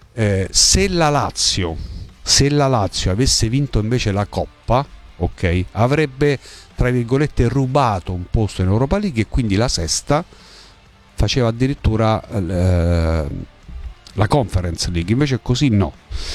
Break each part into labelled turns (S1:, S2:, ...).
S1: Se la Lazio avesse vinto invece la Coppa, ok, avrebbe tra virgolette rubato un posto in Europa League e quindi la sesta faceva addirittura la Conference League, invece così no.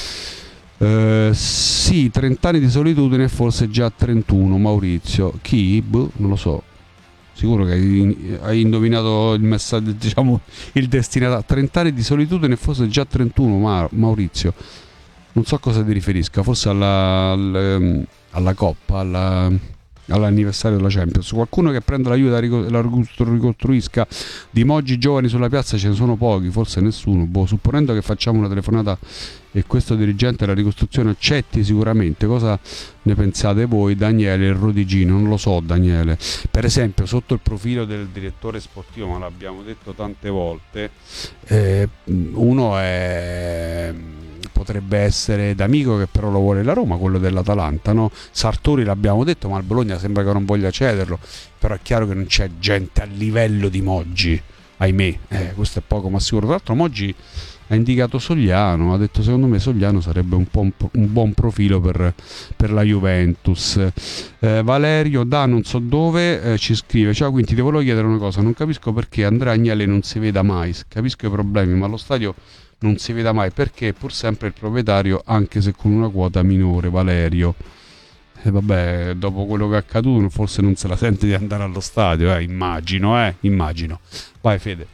S1: Sì, 30 anni di solitudine, forse già 31. Maurizio, chi? Non lo so. Sicuro che hai indovinato il messaggio, diciamo il destinatario. 30 anni di solitudine, forse già 31. Maurizio, non so a cosa ti riferisca, forse alla Coppa, all'anniversario della Champions. Qualcuno che prenda la Juve la ricostruisca. Di Moggi giovani sulla piazza ce ne sono pochi, forse nessuno. Supponendo che facciamo una telefonata e questo dirigente la ricostruzione accetti, sicuramente. Cosa ne pensate voi, Daniele e Rodigino? Non lo so, Daniele. Per esempio, sotto il profilo del direttore sportivo, ma l'abbiamo detto tante volte, uno potrebbe essere D'Amico, che però lo vuole la Roma, quello dell'Atalanta, no? Sartori l'abbiamo detto, ma il Bologna sembra che non voglia cederlo, però è chiaro che non c'è gente a livello di Moggi, ahimè. Questo è poco ma sicuro. Tra l'altro Moggi ha indicato Sogliano, ha detto secondo me Sogliano sarebbe un buon profilo per la Juventus. Valerio da non so dove ci scrive: ciao, quindi ti volevo chiedere una cosa, non capisco perché Andrea Agnelli non si veda mai, capisco i problemi, ma allo stadio non si veda mai, perché è pur sempre il proprietario, anche se con una quota minore. Valerio, vabbè, dopo quello che è accaduto forse non se la sente di andare allo stadio, immagino. Vai Fede.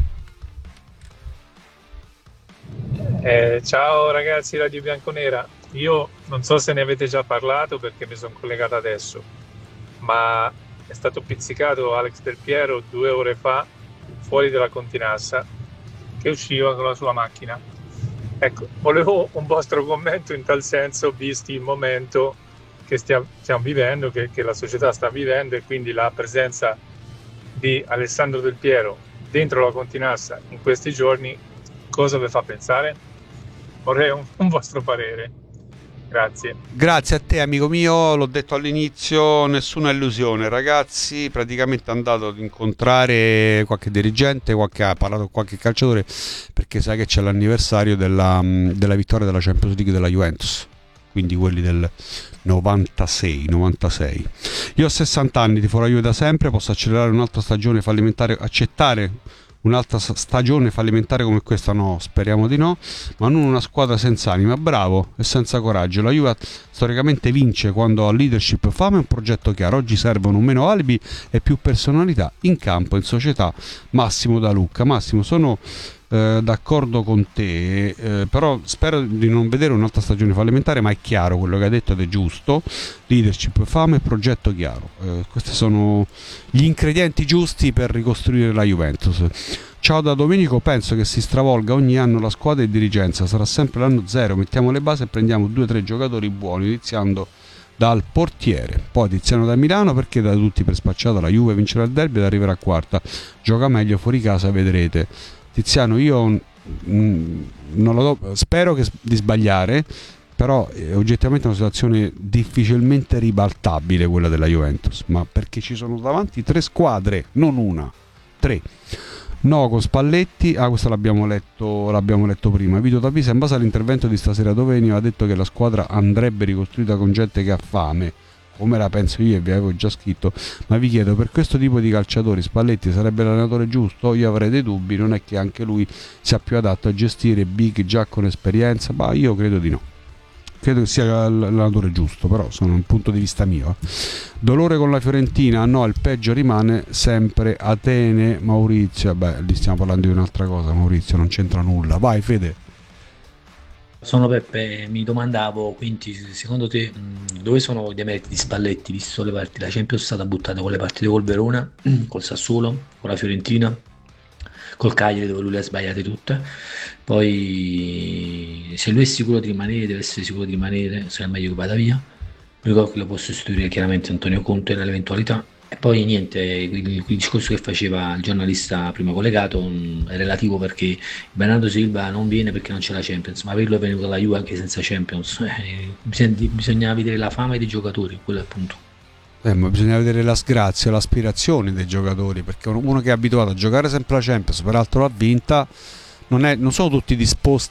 S2: Ciao ragazzi, Radio Bianconera. Io non so se ne avete già parlato perché mi sono collegato adesso, ma è stato pizzicato Alex Del Piero 2 ore fa fuori dalla Continassa, che usciva con la sua macchina. Ecco, volevo un vostro commento in tal senso, visti il momento che stiamo vivendo, che la società sta vivendo, e quindi la presenza di Alessandro Del Piero dentro la Continassa in questi giorni, cosa vi fa pensare? Vorrei un vostro parere. Grazie.
S1: Grazie a te, amico mio, l'ho detto all'inizio, nessuna illusione, ragazzi. Praticamente è andato ad incontrare qualche dirigente, ha parlato con qualche calciatore, perché sai che c'è l'anniversario della vittoria della Champions League della Juventus, quindi quelli del 96. Io ho 60 anni, tifo la Juve da sempre, posso accelerare un'altra stagione fallimentare, accettare un'altra stagione fallimentare come questa? No, speriamo di no, ma non una squadra senza anima, bravo, e senza coraggio. La Juve storicamente vince quando ha leadership, fame e un progetto chiaro. Oggi servono meno alibi e più personalità in campo, in società. Massimo da Lucca. Massimo, sono d'accordo con te, però spero di non vedere un'altra stagione fallimentare, ma è chiaro quello che hai detto ed è giusto. Leadership, fame e progetto chiaro, questi sono gli ingredienti giusti per ricostruire la Juventus. Ciao da Domenico, penso che si stravolga ogni anno la squadra e dirigenza, sarà sempre l'anno zero, mettiamo le basi e prendiamo 2 o 3 giocatori buoni, iniziando dal portiere. Poi Tiziano da Milano, perché da tutti per spacciata la Juve vincerà il derby ed arriverà quarta, gioca meglio fuori casa, vedrete. Tiziano, io non lo do, spero di sbagliare, però è oggettivamente una situazione difficilmente ribaltabile quella della Juventus, ma perché ci sono davanti 3 squadre, non una, 3. No, con Spalletti, questo l'abbiamo letto prima. Vito da Pisa, in base all'intervento di stasera dove veniva detto che la squadra andrebbe ricostruita con gente che ha fame, come la penso io e vi avevo già scritto, ma vi chiedo, per questo tipo di calciatori Spalletti sarebbe l'allenatore giusto? Io avrei dei dubbi, non è che anche lui sia più adatto a gestire big già con esperienza? Ma io credo di no, credo che sia l'allenatore giusto, però sono un punto di vista mio. Dolore con la Fiorentina, no, il peggio rimane sempre Atene. Maurizio, lì stiamo parlando di un'altra cosa, Maurizio, non c'entra nulla. Vai Fede.
S3: Sono Peppe, mi domandavo quindi secondo te dove sono gli emeriti di Spalletti, visto le partite, la Champions è stata buttata con le partite col Verona, col Sassuolo, con la Fiorentina, col Cagliari dove lui le ha sbagliate tutte. Poi se lui è sicuro di rimanere, deve essere sicuro di rimanere, se è meglio che vada via. L'unico che lo può sostituire è chiaramente Antonio Conte nell'eventualità. E poi niente, il discorso che faceva il giornalista prima collegato è relativo perché Bernardo Silva non viene perché non c'è la Champions, ma Pirlo è venuto alla Juve anche senza Champions. Bisogna vedere la fame dei giocatori, quello è il punto.
S1: Ma bisogna vedere la sgrazia, l'aspirazione dei giocatori, perché uno che è abituato a giocare sempre la Champions, peraltro l'ha vinta, non sono tutti disposti